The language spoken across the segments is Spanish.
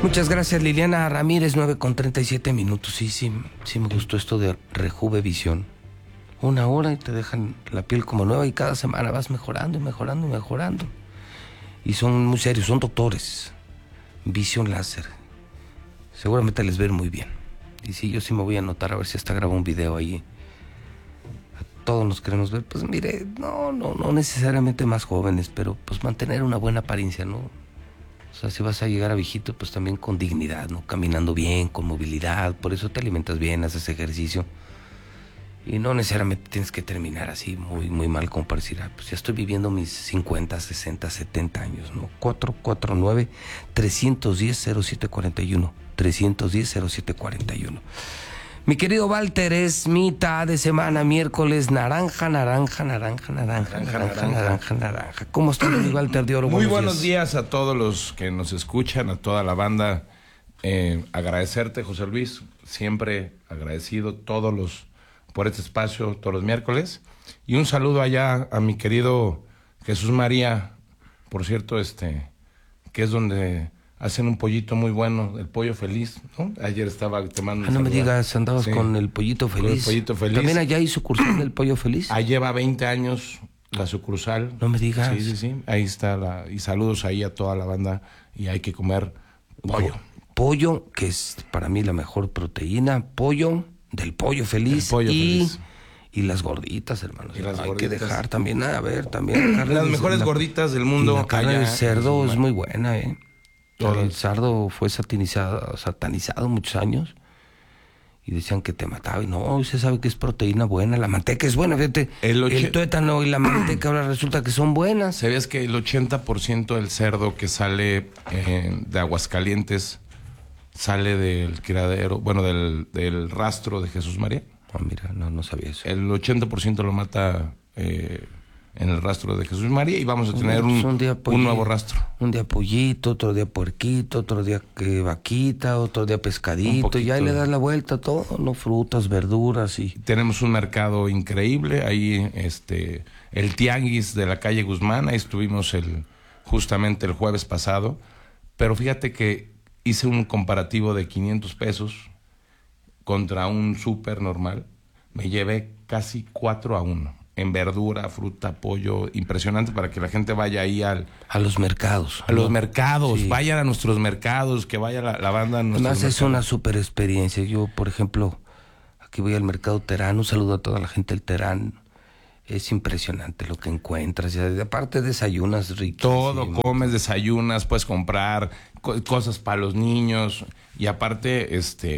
Muchas gracias, Liliana Ramírez, 9:37. Sí me gustó esto de Rejuve Visión. 1 hora y te dejan la piel como nueva y cada semana vas mejorando y mejorando y mejorando. Y son muy serios, son doctores. Visión láser. Seguramente les ven muy bien. Y sí, yo sí me voy a anotar a ver si hasta grabo un video ahí. A todos nos queremos ver. Pues mire, no necesariamente más jóvenes, pero pues mantener una buena apariencia, ¿no? O sea, si vas a llegar a viejito, pues también con dignidad, ¿no? Caminando bien, con movilidad. Por eso te alimentas bien, haces ejercicio. Y no necesariamente tienes que terminar así muy mal como para decir, pues ya estoy viviendo mis 50, 60, 70 años, ¿no? 449-310-0741. 310-0741. Mi querido Walter, es mitad de semana, miércoles, naranja. ¿Cómo está mi Walter de Oro? Muy buenos días a todos los que nos escuchan, a toda la banda. Agradecerte, José Luis, siempre agradecido por este espacio todos los miércoles. Y un saludo allá a mi querido Jesús María, por cierto, que es donde hacen un pollito muy bueno, el pollo feliz, ¿no? Ayer estaba tomando. No me digas, andabas con el pollito feliz. Con el pollito feliz. ¿También allá hay sucursal del pollo feliz? Ahí lleva 20 años la sucursal. No me digas. Sí. Ahí está y saludos ahí a toda la banda. Y hay que comer pollo. Pollo, que es para mí la mejor proteína. Pollo del pollo feliz. El pollo feliz. Y las gorditas, hermanos. Y las hay gorditas. Que dejar también, también. Las mejores gorditas del mundo. La carne de cerdo es muy buena, Todo. El cerdo fue satanizado muchos años. Y decían que te mataba. Y no, se sabe que es proteína buena. La manteca es buena, fíjate. El tuétano y la manteca ahora resulta que son buenas. ¿Sabías que el 80% del cerdo que sale de Aguascalientes sale del criadero, bueno, del rastro de Jesús María? Mira, no sabía eso. El 80% lo mata en el rastro de Jesús María y vamos a tener un nuevo rastro. Un día pollito, otro día puerquito, otro día vaquita, otro día pescadito, y ahí le das la vuelta a todo, ¿no? Frutas, verduras y... Tenemos un mercado increíble, ahí el tianguis de la calle Guzmán, ahí estuvimos justamente el jueves pasado, pero fíjate que hice un comparativo de 500 pesos contra un súper normal, me llevé casi 4-1 en verdura, fruta, pollo, impresionante para que la gente vaya ahí a los mercados. A los mercados, sí. Vayan a nuestros mercados, que vaya la banda a nuestros mercados. Además es una super experiencia. Yo, por ejemplo, aquí voy al mercado Terán, un saludo a toda la gente del Terán. Es impresionante lo que encuentras. Y aparte desayunas riquísimo. Todo comes, desayunas, puedes comprar cosas para los niños. Y aparte,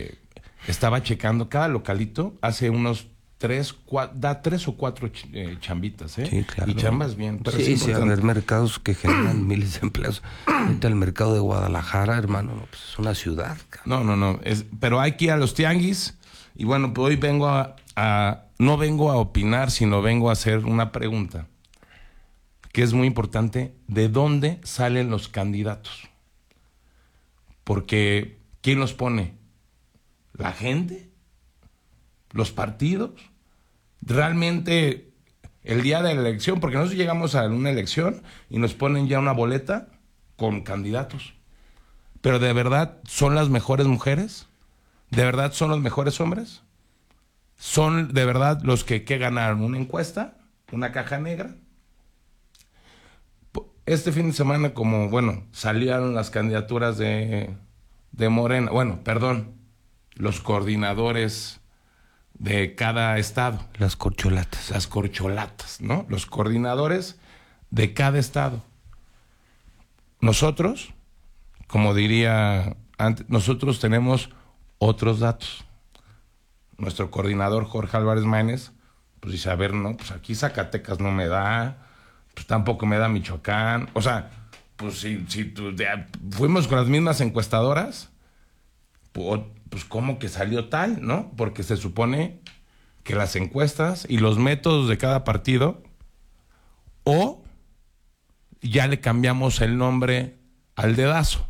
estaba checando, cada localito hace unos 3 o 4 chambitas, Sí, claro. Y chambas bien. Pero sí, a ver, mercados que generan miles de empleos. Ahorita el mercado de Guadalajara, hermano, pues es una ciudad. No. Pero hay que ir a los tianguis. Y bueno, pues hoy vengo no vengo a opinar, sino vengo a hacer una pregunta que es muy importante. ¿De dónde salen los candidatos? Porque ¿quién los pone? ¿La gente? ¿Los partidos? Realmente el día de la elección, porque nosotros llegamos a una elección y nos ponen ya una boleta con candidatos. Pero ¿de verdad son las mejores mujeres? ¿De verdad son los mejores hombres? ¿Son de verdad los que ganaron una encuesta? ¿Una caja negra? Este fin de semana, salieron las candidaturas de Morena. Los coordinadores de cada estado. Las corcholatas, ¿no? Los coordinadores de cada estado. Nosotros, como diría antes, nosotros tenemos otros datos. Nuestro coordinador Jorge Álvarez Maínez, pues dice, a ver, no, pues aquí Zacatecas no me da, pues tampoco me da Michoacán. O sea, pues si fuimos con las mismas encuestadoras, pues cómo que salió tal, ¿no? Porque se supone que las encuestas y los métodos de cada partido, o ya le cambiamos el nombre al dedazo.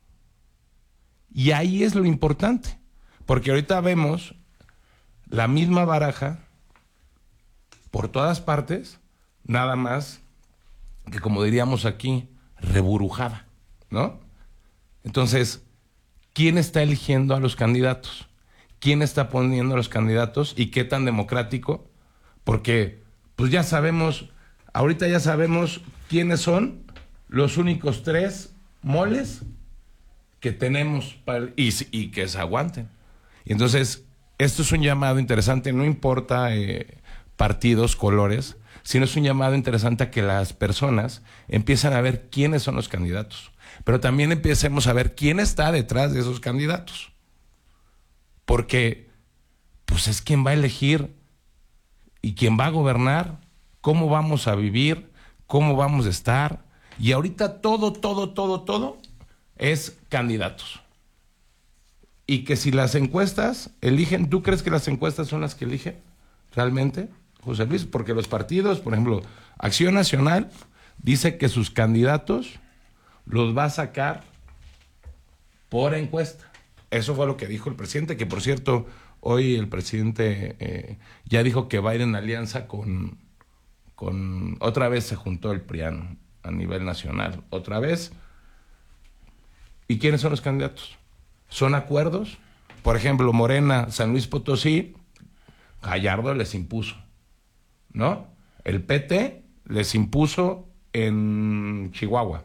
Y ahí es lo importante, porque ahorita vemos la misma baraja por todas partes, nada más que, como diríamos aquí, reburujada, ¿no? Entonces, ¿quién está eligiendo a los candidatos? ¿Quién está poniendo a los candidatos y qué tan democrático? Porque pues ya sabemos, ahorita ya sabemos quiénes son los únicos 3 moles que tenemos y que se aguanten. Y entonces, esto es un llamado interesante, no importa partidos, colores, sino es un llamado interesante a que las personas empiecen a ver quiénes son los candidatos, pero también empecemos a ver quién está detrás de esos candidatos. Porque pues es quien va a elegir y quien va a gobernar, cómo vamos a vivir, cómo vamos a estar. Y ahorita todo es candidatos. Y que si las encuestas eligen, ¿tú crees que las encuestas son las que eligen realmente, José Luis? Porque los partidos, por ejemplo, Acción Nacional dice que sus candidatos los va a sacar por encuesta. Eso fue lo que dijo el presidente, que por cierto, hoy el presidente ya dijo que va a ir en alianza con otra vez se juntó el PRIAN a nivel nacional, otra vez. ¿Y quiénes son los candidatos? ¿Son acuerdos? Por ejemplo, Morena, San Luis Potosí, Gallardo les impuso, ¿no? El PT les impuso en Chihuahua.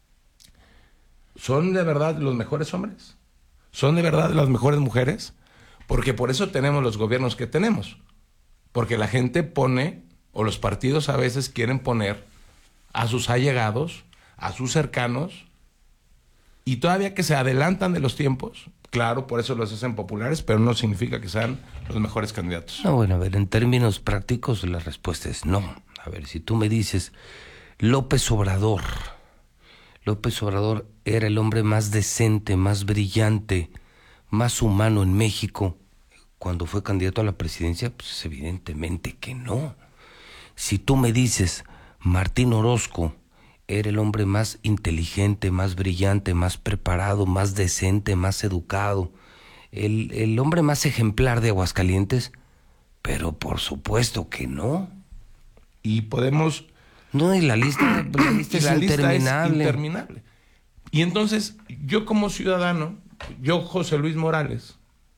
¿Son de verdad los mejores hombres? ¿Son de verdad las mejores mujeres? Porque por eso tenemos los gobiernos que tenemos. Porque la gente pone, o los partidos a veces quieren poner a sus allegados, a sus cercanos, y todavía que se adelantan de los tiempos, claro, por eso los hacen populares, pero no significa que sean los mejores candidatos. No, bueno, a ver, en términos prácticos la respuesta es no. A ver, si tú me dices, López Obrador era el hombre más decente, más brillante, más humano en México cuando fue candidato a la presidencia, pues evidentemente que no. Si tú me dices, Martín Orozco era el hombre más inteligente, más brillante, más preparado, más decente, más educado, el hombre más ejemplar de Aguascalientes, pero por supuesto que no. Y podemos... No, y la lista es interminable. Y entonces, yo como ciudadano, yo José Luis Morales,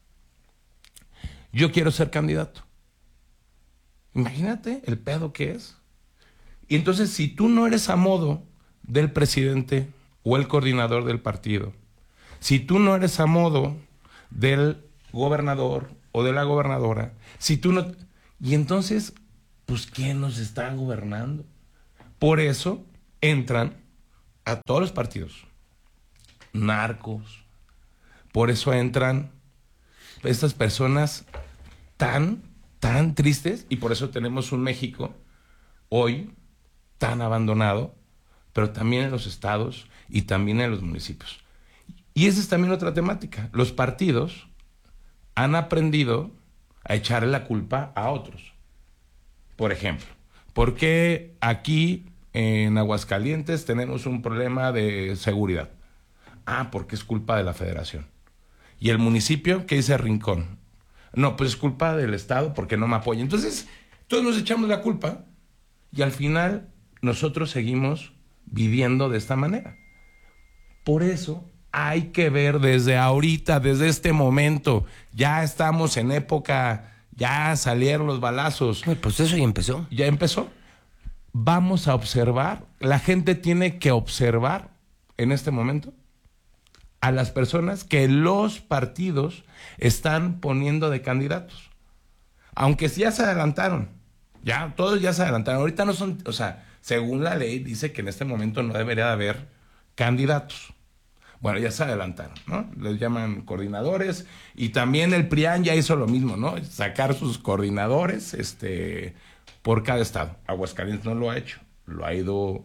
yo quiero ser candidato. Imagínate el pedo que es. Y entonces, si tú no eres a modo del presidente o el coordinador del partido, si tú no eres a modo del gobernador o de la gobernadora, si tú no... Y entonces, pues, ¿quién nos está gobernando? Por eso entran a todos los partidos narcos. Por eso entran estas personas tan tristes, y por eso tenemos un México hoy tan abandonado, pero también en los estados y también en los municipios. Y esa es también otra temática. Los partidos han aprendido a echarle la culpa a otros. Por ejemplo, ¿por qué aquí en Aguascalientes tenemos un problema de seguridad? Porque es culpa de la federación. ¿Y el municipio qué dice Rincón? No, pues es culpa del Estado porque no me apoya. Entonces, todos nos echamos la culpa y al final nosotros seguimos viviendo de esta manera. Por eso hay que ver desde ahorita, desde este momento, ya estamos en época, ya salieron los balazos. El proceso ya empezó. Ya empezó. Vamos a observar, la gente tiene que observar en este momento a las personas que los partidos están poniendo de candidatos. Aunque ya se adelantaron, ya todos ya se adelantaron. Ahorita no son, o sea, según la ley dice que en este momento no debería de haber candidatos. Bueno, ya se adelantaron, ¿no? Les llaman coordinadores y también el PRIAN ya hizo lo mismo, ¿no? Sacar sus coordinadores, por cada estado. Aguascalientes no lo ha hecho, lo ha ido,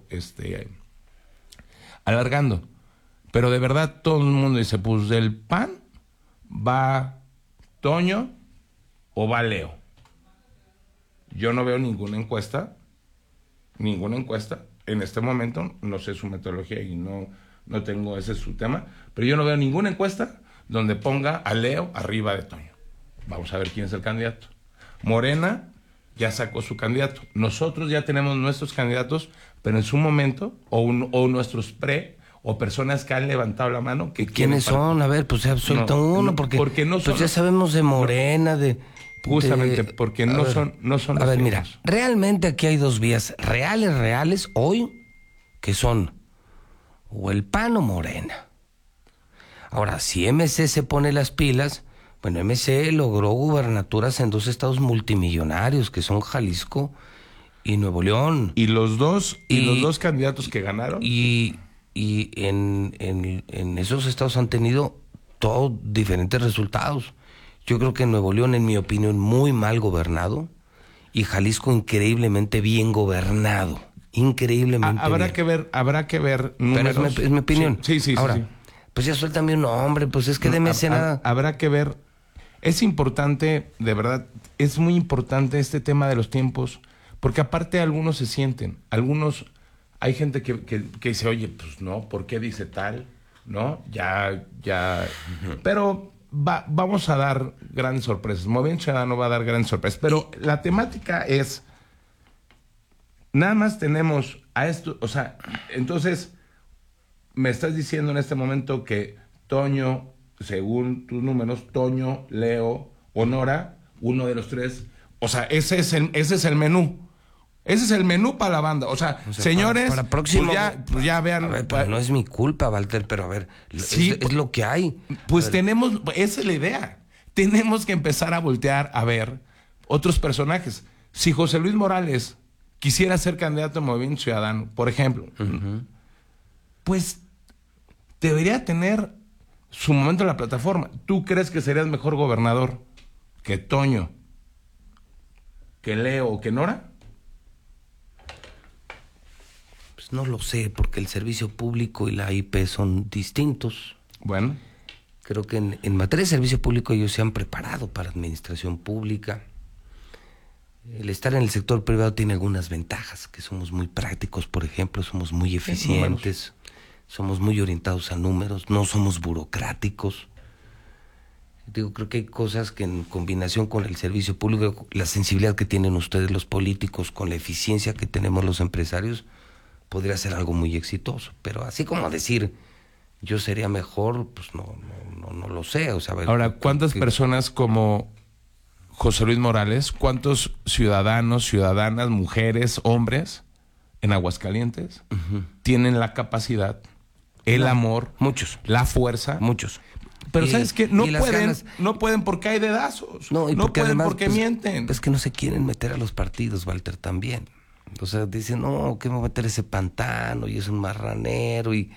alargando. Pero de verdad todo el mundo dice, pues del PAN va Toño o va Leo. Yo no veo ninguna encuesta en este momento, no sé su metodología y no tengo, ese es su tema, pero yo no veo ninguna encuesta donde ponga a Leo arriba de Toño. Vamos a ver quién es el candidato. Morena ya sacó su candidato. Nosotros ya tenemos nuestros candidatos, pero en su momento, o nuestros o personas que han levantado la mano que ¿Quiénes son? A ver, pues se suelta uno, porque no son, pues ya sabemos de Morena, justamente porque no son a ver, mira, realmente aquí hay dos vías reales hoy, que son o el PAN o Morena. Ahora, si MC se pone las pilas, bueno, MC logró gubernaturas en 2 estados multimillonarios, que son Jalisco y Nuevo León. Y los dos candidatos que ganaron. Y en esos estados han tenido todos diferentes resultados. Yo creo que Nuevo León, en mi opinión, muy mal gobernado, y Jalisco increíblemente bien gobernado. Increíblemente habrá bien. que ver números. Pero es mi opinión. Sí. Ahora, sí. pues ya suéltame un nombre, pues es que de nada. Habrá que ver. Es importante, de verdad, es muy importante este tema de los tiempos, porque aparte algunos se sienten, hay gente que dice, oye, pues no, ¿por qué dice tal? ¿No? Ya. Pero vamos a dar grandes sorpresas. Movimiento Ciudadano va a dar grandes sorpresas. Pero la temática es, nada más tenemos a esto, o sea, entonces, me estás diciendo en este momento que Toño, según tus números, Toño, Leo, Nora, uno de los tres, o sea, ese es el menú. Ese es el menú para la banda. O sea señores, para próximo, pues ya vean. A ver, pero no es mi culpa, Walter, pero a ver, sí, es lo que hay. Pues esa es la idea. Tenemos que empezar a voltear a ver otros personajes. Si José Luis Morales quisiera ser candidato a Movimiento Ciudadano, por ejemplo, pues debería tener su momento en la plataforma. ¿Tú crees que serías mejor gobernador que Toño, que Leo o que Nora? Pues no lo sé, porque el servicio público y la IP son distintos. Bueno. Creo que en materia de servicio público ellos se han preparado para administración pública. El estar en el sector privado tiene algunas ventajas, que somos muy prácticos, por ejemplo, somos muy eficientes, somos muy orientados a números, no somos burocráticos. Digo, creo que hay cosas que en combinación con el servicio público, la sensibilidad que tienen ustedes los políticos, con la eficiencia que tenemos los empresarios, podría ser algo muy exitoso. Pero así como decir, yo sería mejor, pues no lo sé. O sea, a ver, ahora, ¿cuántas personas como José Luis Morales, cuántos ciudadanos, ciudadanas, mujeres, hombres en Aguascalientes tienen la capacidad, el amor, muchos, la fuerza? Muchos. Pero ¿sabes qué? No pueden porque hay dedazos. No pueden además, porque mienten. Es que no se quieren meter a los partidos, Walter, también. O sea, dicen, no, ¿qué me voy a meter ese pantano? Y es un marranero. Y